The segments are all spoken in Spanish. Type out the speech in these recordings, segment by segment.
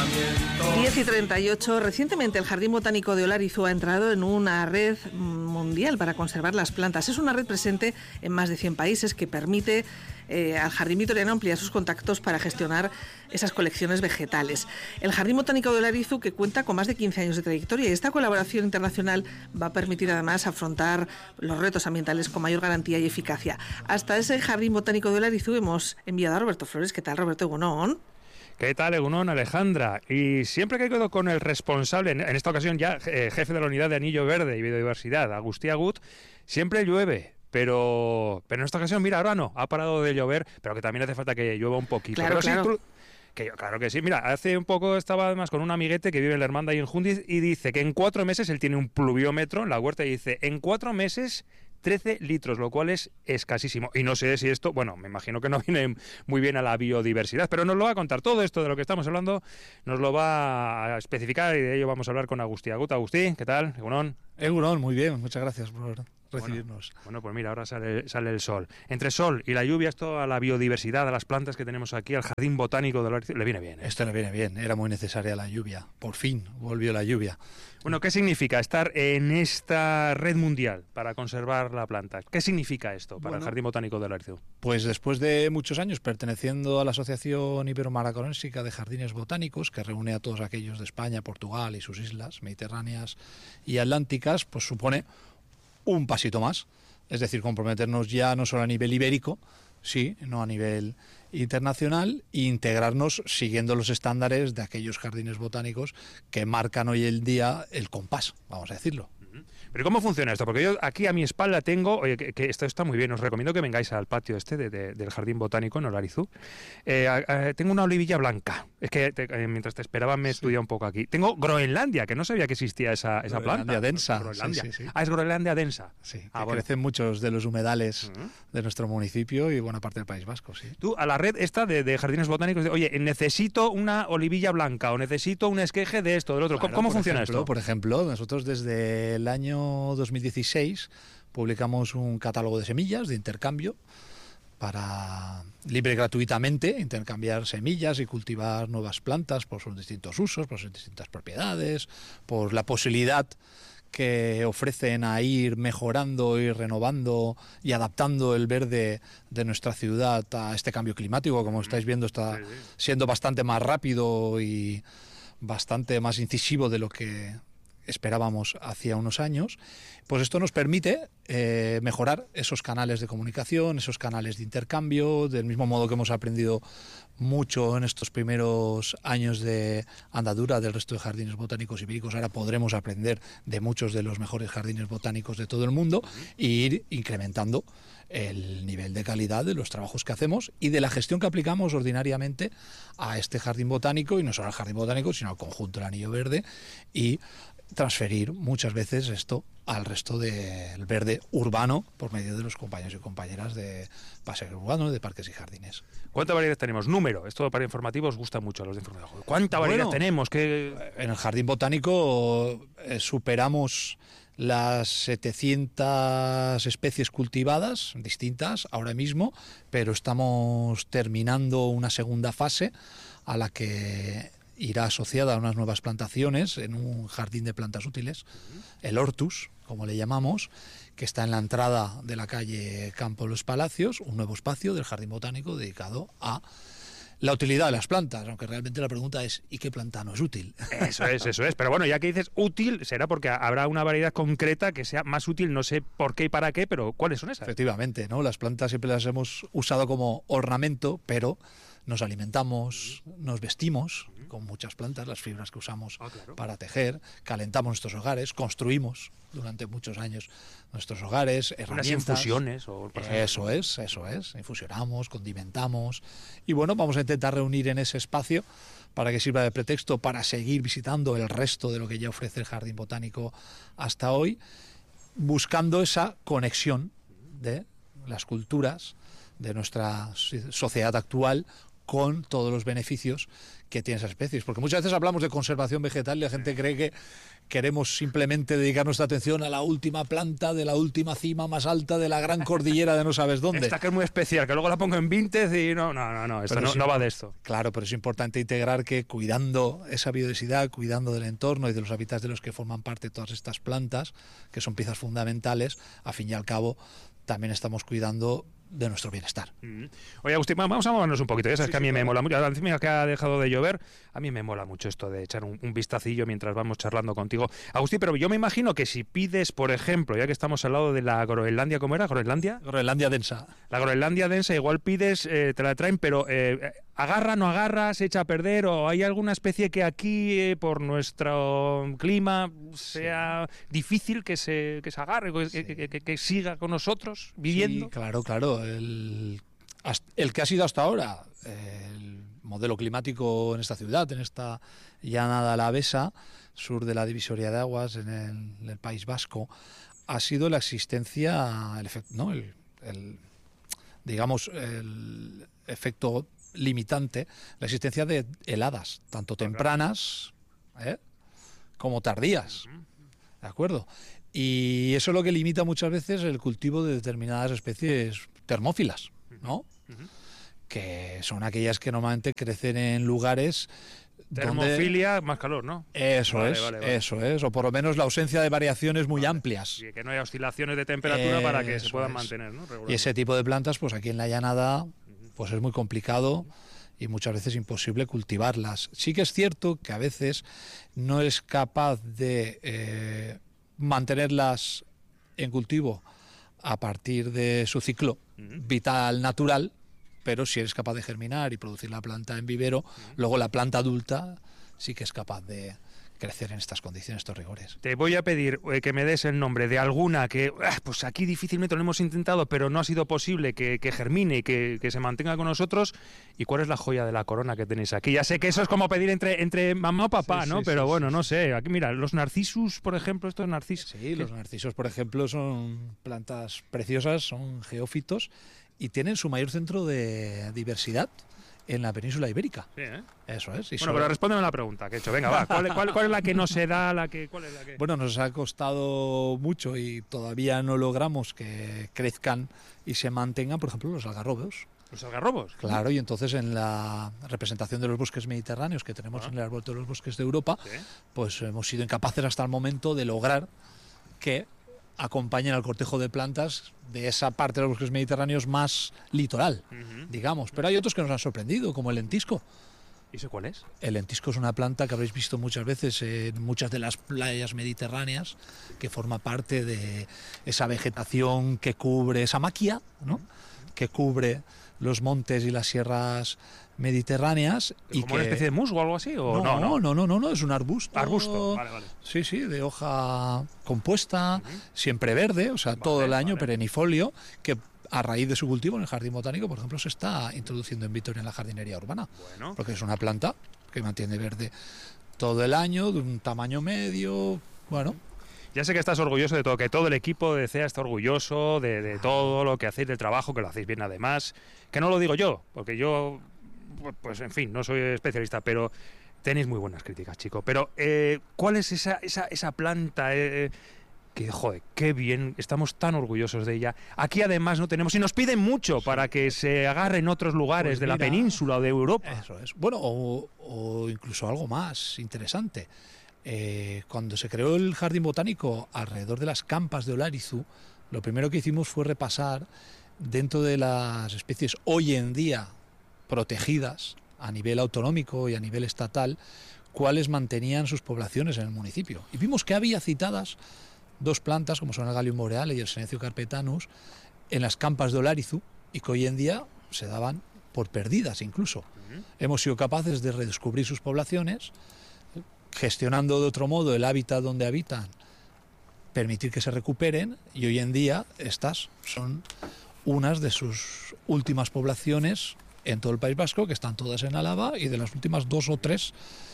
10:38. Recientemente el Jardín Botánico de Olarizu ha entrado en una red mundial para conservar las plantas. Es una red presente en más de 100 países que permite al Jardín Vitoriano ampliar sus contactos para gestionar esas colecciones vegetales. El Jardín Botánico de Olarizu, que cuenta con más de 15 años de trayectoria, y esta colaboración internacional va a permitir además afrontar los retos ambientales con mayor garantía y eficacia. Hasta ese Jardín Botánico de Olarizu hemos enviado a Roberto Flores. ¿Qué tal, Roberto? Egunon. ¿Qué tal, Egunon, Alejandra? Y siempre que quedo con el responsable, en esta ocasión ya jefe de la Unidad de Anillo Verde y Biodiversidad, Agustí Agut, siempre llueve. Pero en esta ocasión, mira, ahora no, ha parado de llover, pero que también hace falta que llueva un poquito. Claro, pero claro. Sí, claro que sí. Mira, hace un poco estaba además con un amiguete que vive en la Hermandad y en Jundiz y dice que en 4 meses él tiene un pluviómetro en la huerta y dice, en 4 meses 13 litros, lo cual es escasísimo. Y no sé si esto, bueno, me imagino que no viene muy bien a la biodiversidad, pero nos lo va a contar todo esto de lo que estamos hablando, nos lo va a especificar y de ello vamos a hablar con Agustí Agut. Agustí, ¿qué tal? Egunon. Egunon, muy bien, muchas gracias por recibirnos. Bueno, pues mira, ahora sale el sol. Entre sol y la lluvia, esto a la biodiversidad, a las plantas que tenemos aquí, al Jardín Botánico de Olarizu, le viene bien, ¿eh? Esto le viene bien, era muy necesaria la lluvia, por fin volvió la lluvia. Bueno, ¿qué significa estar en esta red mundial para conservar la planta? ¿Qué significa esto para el Jardín Botánico de Olarizu? Pues después de muchos años perteneciendo a la Asociación Ibero-Maraconensica de Jardines Botánicos, que reúne a todos aquellos de España, Portugal y sus islas mediterráneas y atlánticas, pues supone un pasito más, es decir, comprometernos ya no solo a nivel ibérico, sí, no a nivel internacional, e integrarnos siguiendo los estándares de aquellos jardines botánicos que marcan hoy el día el compás, vamos a decirlo. ¿Pero cómo funciona esto? Porque yo aquí a mi espalda tengo, oye, que esto está muy bien, os recomiendo que vengáis al patio del Jardín Botánico en Olarizu. Tengo una olivilla blanca, es que mientras te esperaba me estudié un poco aquí. Tengo Groenlandia, que no sabía que existía esa planta. Groenlandia densa. Groenlandia. Sí. Ah, es Groenlandia densa. Sí, crecen muchos de los humedales de nuestro municipio y buena parte del País Vasco, sí. Tú, a la red esta de jardines botánicos, oye, necesito una olivilla blanca o necesito un esqueje de esto, del otro. Claro, ¿Cómo funciona esto? Por ejemplo, nosotros desde el año 2016 publicamos un catálogo de semillas de intercambio para libre y gratuitamente intercambiar semillas y cultivar nuevas plantas por sus distintos usos, por sus distintas propiedades, por la posibilidad que ofrecen a ir mejorando y renovando y adaptando el verde de nuestra ciudad a este cambio climático. Como estáis viendo, está siendo bastante más rápido y bastante más incisivo de lo que esperábamos hacía unos años. Pues esto nos permite mejorar esos canales de comunicación, esos canales de intercambio, del mismo modo que hemos aprendido mucho en estos primeros años de andadura del resto de jardines botánicos ibéricos. Ahora podremos aprender de muchos de los mejores jardines botánicos de todo el mundo e ir incrementando el nivel de calidad de los trabajos que hacemos y de la gestión que aplicamos ordinariamente a este jardín botánico, y no solo al jardín botánico, sino al conjunto del Anillo Verde, y transferir muchas veces esto al resto del verde urbano por medio de los compañeros y compañeras de paseo urbano, de parques y jardines. ¿Cuánta variedad tenemos? Número, esto para informativos gusta mucho a los de informativos. ¿Cuánta variedad tenemos? En el jardín botánico superamos las 700 especies cultivadas distintas ahora mismo, pero estamos terminando una segunda fase a la que irá asociada a unas nuevas plantaciones en un jardín de plantas útiles, el Hortus, como le llamamos, que está en la entrada de la calle Campo de los Palacios, un nuevo espacio del jardín botánico dedicado a la utilidad de las plantas, aunque realmente la pregunta es ¿y qué planta no es útil? Eso es. Pero bueno, ya que dices útil, será porque habrá una variedad concreta que sea más útil, no sé por qué y para qué, pero ¿cuáles son esas? Efectivamente, ¿no? Las plantas siempre las hemos usado como ornamento, pero nos alimentamos, nos vestimos con muchas plantas, las fibras que usamos para tejer, calentamos nuestros hogares, construimos durante muchos años nuestros hogares, herramientas. Unas infusiones. Eso es, infusionamos, condimentamos, y bueno, vamos a intentar reunir en ese espacio para que sirva de pretexto para seguir visitando el resto de lo que ya ofrece el Jardín Botánico hasta hoy, buscando esa conexión de las culturas de nuestra sociedad actual con todos los beneficios que tienen esas especies. Porque muchas veces hablamos de conservación vegetal y la gente cree que queremos simplemente dedicar nuestra atención a la última planta de la última cima más alta de la gran cordillera de no sabes dónde. Esta que es muy especial, que luego la pongo en Vinted y no, esto no va de esto. Claro, pero es importante integrar que cuidando esa biodiversidad, cuidando del entorno y de los hábitats de los que forman parte todas estas plantas, que son piezas fundamentales, a fin y al cabo también estamos cuidando de nuestro bienestar. Oye, Agustín, vamos a movernos un poquito. Ya sabes que a mí me mola mucho. Encima que ha dejado de llover, a mí me mola mucho esto de echar un vistacillo mientras vamos charlando contigo. Agustín, pero yo me imagino que si pides, por ejemplo, ya que estamos al lado de la Groenlandia, ¿cómo era? ¿Groenlandia? Groenlandia densa. La Groenlandia densa, igual pides, te la traen, pero ¿agarra, no agarra, se echa a perder? ¿O hay alguna especie que aquí, por nuestro clima, sea difícil que se agarre, que siga con nosotros viviendo? Sí, claro. El que ha sido hasta ahora el modelo climático en esta ciudad, en esta llanada alavesa, sur de la divisoria de aguas, en el País Vasco, ha sido la existencia, el efecto limitante, la existencia de heladas, tanto tempranas como tardías. ¿De acuerdo? Y eso es lo que limita muchas veces el cultivo de determinadas especies termófilas, ¿no? Que son aquellas que normalmente crecen en lugares termofilia donde... más calor, ¿no? Eso es, o por lo menos la ausencia de variaciones muy amplias. Y que no haya oscilaciones de temperatura para que se puedan mantener, ¿no? Y ese tipo de plantas, pues aquí en la llanada, pues es muy complicado y muchas veces imposible cultivarlas. Sí que es cierto que a veces no es capaz de mantenerlas en cultivo a partir de su ciclo vital natural, pero si eres capaz de germinar y producir la planta en vivero, luego la planta adulta sí que es capaz de crecer en estas condiciones, estos rigores. Te voy a pedir que me des el nombre de alguna que, pues aquí difícilmente lo hemos intentado, pero no ha sido posible que germine y que se mantenga con nosotros. ¿Y cuál es la joya de la corona que tenéis aquí? Ya sé que eso es como pedir entre mamá o papá, ¿no? Pero bueno, no sé. Aquí mira, los narcisus, por ejemplo, estos narcisos. Sí, los narcisos, por ejemplo, son plantas preciosas, son geófitos y tienen su mayor centro de diversidad en la península ibérica. Sí, ¿eh? Eso es. Bueno, pero respóndeme la pregunta que he hecho. Venga, va. ¿Cuál es la que no se da? ¿Cuál es la que...? Bueno, nos ha costado mucho y todavía no logramos que crezcan y se mantengan, por ejemplo, los algarrobos. ¿Los algarrobos? Claro, y entonces en la representación de los bosques mediterráneos que tenemos en el árbol de los bosques de Europa, pues hemos sido incapaces hasta el momento de lograr que acompañen al cortejo de plantas de esa parte de los bosques mediterráneos más litoral, digamos. Pero hay otros que nos han sorprendido, como el lentisco. ¿Y ese cuál es? El lentisco es una planta que habréis visto muchas veces en muchas de las playas mediterráneas, que forma parte de esa vegetación que cubre, esa maquia, ¿no? Que cubre los montes y las sierras mediterráneas. ¿Como una especie de musgo o algo así? ¿O no, es un arbusto. Arbusto, vale. Sí, de hoja compuesta, siempre verde, o sea, todo el año, perennifolio, que a raíz de su cultivo en el jardín botánico, por ejemplo, se está introduciendo en Vitoria en la jardinería urbana. Porque es una planta que mantiene verde todo el año, de un tamaño medio, bueno. Ya sé que estás orgulloso de todo, que todo el equipo de CEA está orgulloso de todo lo que hacéis, del trabajo, que lo hacéis bien además, que no lo digo yo, porque yo, pues en fin, no soy especialista, pero tenéis muy buenas críticas, chico. Pero, ¿cuál es esa planta que, joder, qué bien, estamos tan orgullosos de ella? Aquí además no tenemos, y nos piden mucho para que se agarre en otros lugares pues de la península o de Europa. Eso es. Bueno, o incluso algo más interesante. Cuando se creó el jardín botánico alrededor de las campas de Olarizu, lo primero que hicimos fue repasar dentro de las especies hoy en día protegidas a nivel autonómico y a nivel estatal, cuáles mantenían sus poblaciones en el municipio. Y vimos que había citadas dos plantas, como son el Galium boreale y el Senecio carpetanus, en las campas de Olarizu, y que hoy en día se daban por perdidas incluso. Hemos sido capaces de redescubrir sus poblaciones, gestionando de otro modo el hábitat donde habitan, permitir que se recuperen, y hoy en día estas son unas de sus últimas poblaciones en todo el País Vasco, que están todas en Álava, y de las últimas 2 o 3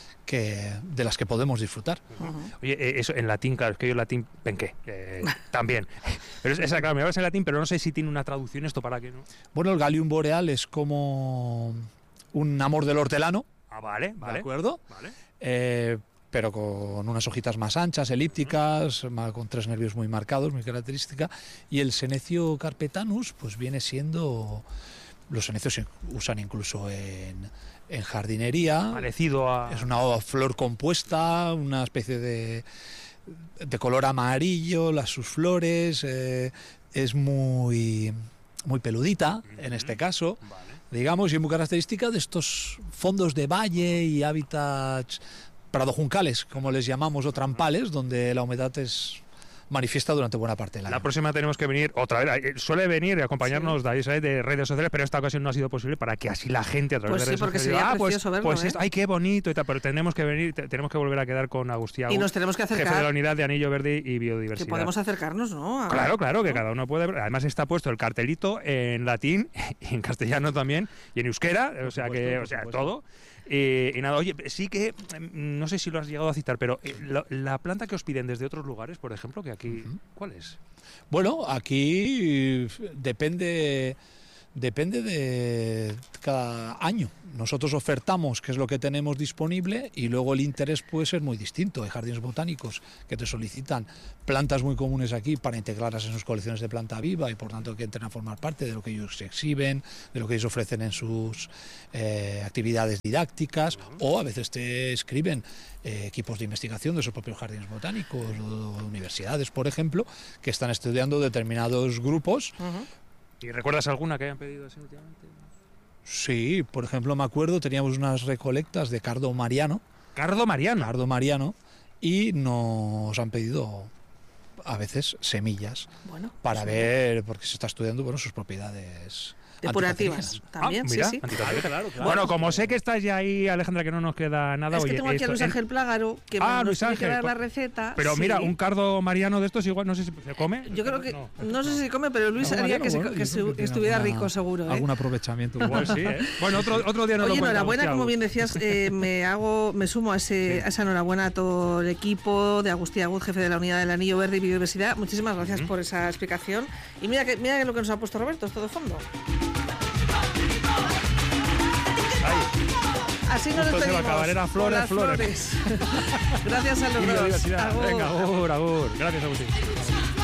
de las que podemos disfrutar. Oye, eso en latín, claro, es que yo en latín penqué, también. Pero esa, claro, me hablas en latín, pero no sé si tiene una traducción esto para que no. Bueno, el Galium boreal es como un amor del hortelano, Vale, ¿de vale. acuerdo? Vale. Pero con unas hojitas más anchas, elípticas, con 3 nervios muy marcados, muy característica. Y el Senecio carpetanus, pues viene siendo... Los senecios se usan incluso en jardinería. Parecido a... Es una flor compuesta, una especie de color amarillo, sus flores, es muy peludita, en este caso, Vale. digamos, y es muy característica de estos fondos de valle y hábitats pradojuncales, como les llamamos, o trampales, donde la humedad es manifiesta durante buena parte del año. La próxima tenemos que venir otra vez. Suele venir y acompañarnos David Saez de redes sociales, pero esta ocasión no ha sido posible para que así la gente a través Pues de redes sí, porque sociales sería diga, precioso verlo, ¿eh? ay, qué bonito y tal, pero tenemos que venir, tenemos que volver a quedar con Agustí Agut, Y nos tenemos que jefe de la acercar, unidad de Anillo Verde y Biodiversidad. que podemos acercarnos, ¿no? A ver, Claro, que ¿no? cada uno puede ver. Además está puesto el cartelito en latín, y en castellano también, y en euskera, o sea, todo. Y nada, oye, sí que, no sé si lo has llegado a citar, pero la planta que os piden desde otros lugares, por ejemplo, que aquí, ¿cuál es? Bueno, aquí depende de cada año. Nosotros ofertamos qué es lo que tenemos disponible y luego el interés puede ser muy distinto. Hay jardines botánicos que te solicitan plantas muy comunes aquí para integrarlas en sus colecciones de planta viva y por tanto que entren a formar parte de lo que ellos exhiben, de lo que ellos ofrecen en sus actividades didácticas, o a veces te escriben equipos de investigación de sus propios jardines botánicos o universidades, por ejemplo, que están estudiando determinados grupos. ¿Y recuerdas alguna que hayan pedido así últimamente? Sí, por ejemplo, me acuerdo, teníamos unas recolectas de cardo mariano. Cardo Mariano. Y nos han pedido a veces semillas Bueno, para pues ver, porque se está estudiando bueno, sus propiedades depurativas anticancerígenas. también, mira, sí. Claro. Bueno, como sé que estás ya ahí, Alejandra, que no nos queda nada. Es que oye, tengo aquí a Luis Ángel Plágaro, que nos Luis tiene que Ángel, dar la receta. Pero sí. mira, un cardo mariano de estos igual no sé si se come. Yo creo que, no sé si se come, pero Luis haría que estuviera rico, seguro. Algún aprovechamiento. Igual sí, ¿eh? Bueno, otro día nos lo Oye, cuenta, enhorabuena, Agustí como Agut. bien decías, me sumo a esa enhorabuena a todo el equipo de Agustí Agut, jefe de la unidad del Anillo Verde y Biodiversidad. Muchísimas gracias por esa explicación. Y mira que lo que nos ha puesto Roberto, es todo fondo. Así nos Justo se va a despedimos. acabar, era con las flores. Gracias a los Y dos. biodiversidad. Agur. Venga, agur. Gracias, Agustín.